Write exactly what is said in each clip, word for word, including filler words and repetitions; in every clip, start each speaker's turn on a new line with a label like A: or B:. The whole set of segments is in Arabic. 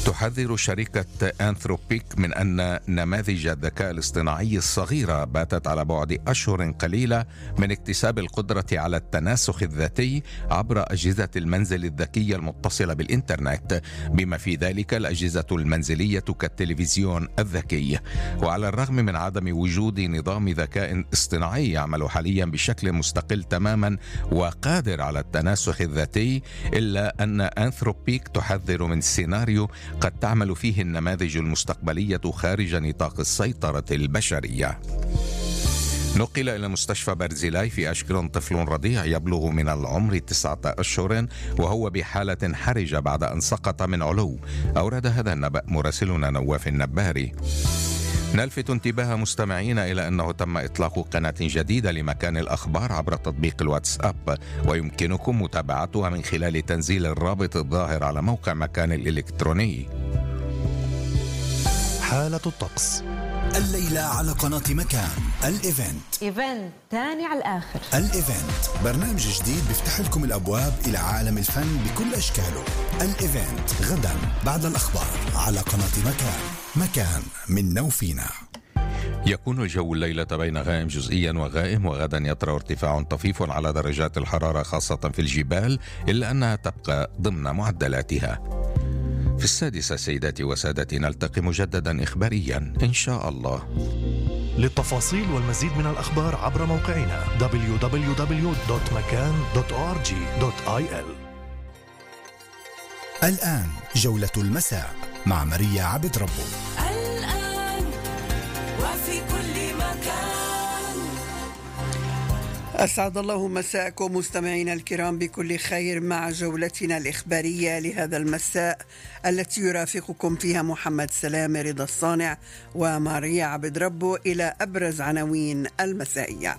A: تحذر شركة أنثروبيك من أن نماذج الذكاء الاصطناعي الصغيرة باتت على بعد أشهر قليلة من اكتساب القدرة على التناسخ الذاتي عبر أجهزة المنزل الذكية المتصلة بالإنترنت، بما في ذلك الأجهزة المنزلية كالتلفزيون الذكي. وعلى الرغم من عدم وجود نظام ذكاء اصطناعي يعمل حاليا بشكل مستقل تماما وقادر على التناسخ الذاتي، إلا أن أنثروبيك تحذر من سيناريو قد تعمل فيه النماذج المستقبلية خارج نطاق السيطرة البشرية. نقل إلى مستشفى برزيلاي في أشكرون طفل رضيع يبلغ من العمر تسعة أشهر وهو بحالة حرجة بعد أن سقط من علو. أورد هذا النبأ مراسلنا نواف النباري. نلفت انتباه مستمعينا إلى أنه تم إطلاق قناة جديدة لمكان الأخبار عبر تطبيق الواتساب، ويمكنكم متابعتها من خلال تنزيل الرابط الظاهر على موقع مكان الإلكتروني.
B: حالة الطقس
C: الليلة على قناة مكان. الإيفنت
D: إيفنت تاني على الآخر.
C: الإيفنت برنامج جديد بيفتح لكم الأبواب إلى عالم الفن بكل أشكاله. الإيفنت غدا بعد الأخبار على قناة مكان. مكان منا وفينا.
A: يكون الجو الليلة بين غائم جزئيا وغائم، وغدا يطرأ ارتفاع طفيف على درجات الحرارة خاصة في الجبال، إلا أنها تبقى ضمن معدلاتها. في السادسة سيداتي وسادتي نلتقي مجددا إخباريا إن شاء الله.
B: للتفاصيل والمزيد من الأخبار عبر موقعنا دبليو دبليو دبليو دوت مكان دوت أو آر جي دوت آي إل.
C: الآن جولة المساء مع ماريا عبد ربه.
E: الآن وفي كل مكان.
F: أسعد الله مساءكم مستمعينا الكرام بكل خير مع جولتنا الإخبارية لهذا المساء التي يرافقكم فيها محمد سلام رضا الصانع وماريا عبد ربه. إلى أبرز عناوين المسائية: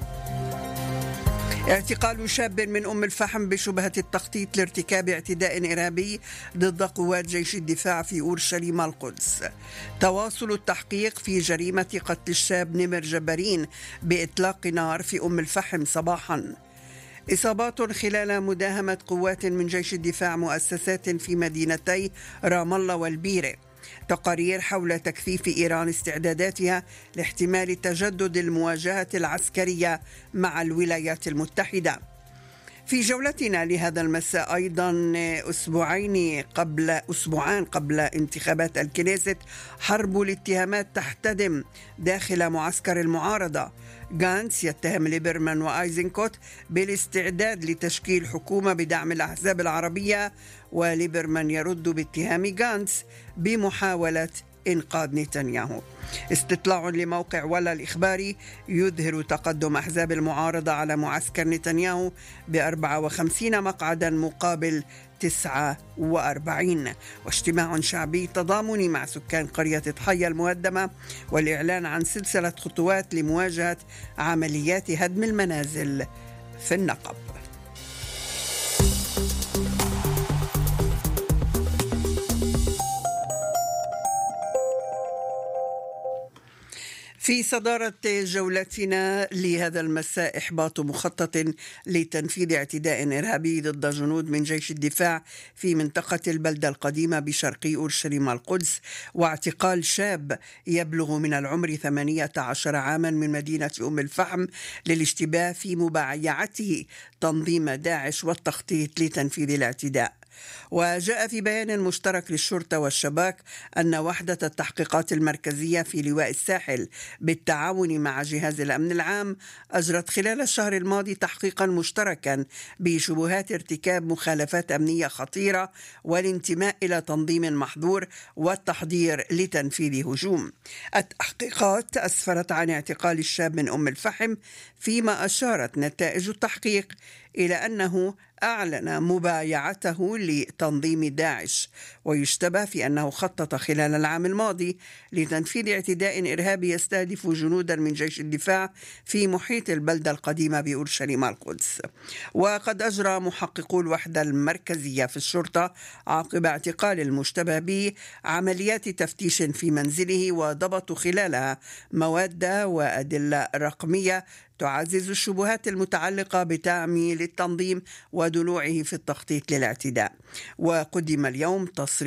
F: اعتقال شاب من أم الفحم بشبهة التخطيط لارتكاب اعتداء إرهابي ضد قوات جيش الدفاع في أورشليم القدس. تواصل التحقيق في جريمة قتل الشاب نمر جبارين بإطلاق نار في أم الفحم صباحا. إصابات خلال مداهمة قوات من جيش الدفاع مؤسسات في مدينتي رام الله والبيرة. تقارير حول تكثيف إيران استعداداتها لاحتمال تجدد المواجهة العسكرية مع الولايات المتحدة. في جولتنا لهذا المساء أيضا، أسبوعين قبل أسبوعان قبل انتخابات الكنيست حرب الاتهامات تحتدم داخل معسكر المعارضة. غانتس يتهم ليبرمان وآيزنكوت بالاستعداد لتشكيل حكومة بدعم الأحزاب العربية، وليبرمان يرد باتهام غانتس بمحاولة إنقاذ نتنياهو. استطلاع لموقع ولا الإخباري يظهر تقدم أحزاب المعارضة على معسكر نتنياهو بأربعة وخمسين مقعدا مقابل تسعة وأربعين. واجتماع شعبي تضامني مع سكان قرية طحية المهدمة، والإعلان عن سلسلة خطوات لمواجهة عمليات هدم المنازل في النقب. في صدارة جولتنا لهذا المساء إحباط مخطط لتنفيذ اعتداء إرهابي ضد جنود من جيش الدفاع في منطقة البلدة القديمة بشرقي أورشليم القدس، واعتقال شاب يبلغ من العمر ثمانية عشر عاما من مدينة أم الفحم للاشتباه في مبايعته تنظيم داعش والتخطيط لتنفيذ الاعتداء. وجاء في بيان مشترك للشرطة والشباك أن وحدة التحقيقات المركزية في لواء الساحل بالتعاون مع جهاز الأمن العام أجرت خلال الشهر الماضي تحقيقا مشتركا بشبهات ارتكاب مخالفات أمنية خطيرة والانتماء إلى تنظيم محظور والتحضير لتنفيذ هجوم. التحقيقات أسفرت عن اعتقال الشاب من أم الفحم، فيما أشارت نتائج التحقيق إلى أنه أعلن مبايعته لتنظيم داعش، ويشتبه في أنه خطط خلال العام الماضي لتنفيذ اعتداء إرهابي يستهدف جنودا من جيش الدفاع في محيط البلدة القديمة بأورشليم القدس. وقد أجرى محققو الوحدة المركزية في الشرطة عقب اعتقال المشتبه به عمليات تفتيش في منزله، وضبطوا خلالها مواد وأدلة رقمية تعزز الشبهات المتعلقة بتعميل التنظيم ودلوعه في التخطيط للاعتداء. وقدم اليوم تصريح